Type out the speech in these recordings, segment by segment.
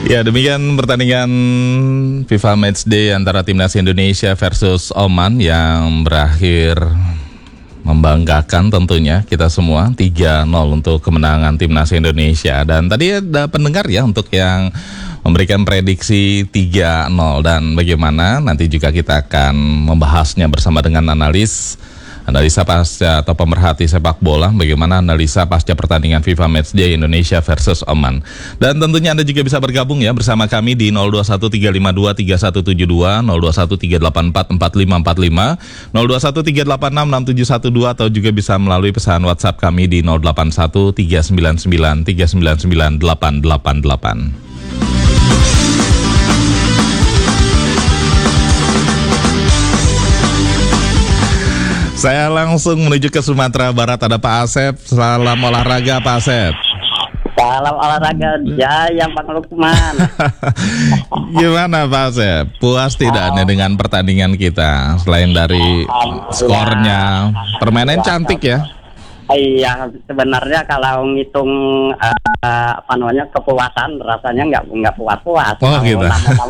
Ya, demikian pertandingan FIFA Matchday antara Timnas Indonesia versus Oman yang berakhir membanggakan tentunya kita semua 3-0 untuk kemenangan Timnas Indonesia. Dan tadi ada pendengar ya untuk yang memberikan prediksi 3-0 dan bagaimana nanti juga kita akan membahasnya bersama dengan analisa pasca atau pemerhati sepak bola, bagaimana analisa pasca pertandingan FIFA Matchday Indonesia versus Oman. Dan tentunya Anda juga bisa bergabung ya bersama kami di 0213523172, 0213844545, 0213866712 atau juga bisa melalui pesan WhatsApp kami di 081399399888. Saya langsung menuju ke Sumatera Barat, ada Pak Asep. Salam olahraga Pak Asep. Salam olahraga Jaya Bang Lukman. Gimana Pak Asep? Puas tidak nih dengan pertandingan kita? Selain dari skornya, permainan cantik ya? Iya, sebenarnya kalau ngitung kepuasan rasanya nggak puas-puas. Oh gitu.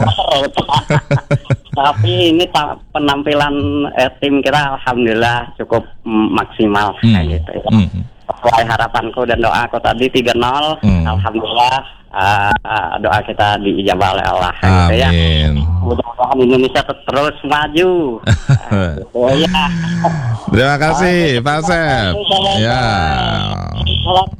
Tapi ini penampilan tim kita alhamdulillah cukup maksimal kayak gitu ya. Sesuai harapanku dan doaku tadi 3-0, alhamdulillah doa kita diijabah oleh Allah. Gitu ya. Mudah-mudahan Indonesia terus maju. Ya. Terima kasih Pak Asep. Ya.